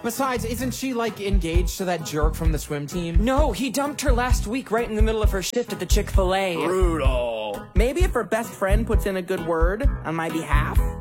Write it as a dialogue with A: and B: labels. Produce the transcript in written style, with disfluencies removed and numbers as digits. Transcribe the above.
A: Besides, isn't she, like, engaged to that jerk from the swim team?
B: No, he dumped her last week right in the middle of her shift at the Chick-fil-A.
C: Brutal.
D: Maybe if her best friend puts in a good word on my behalf.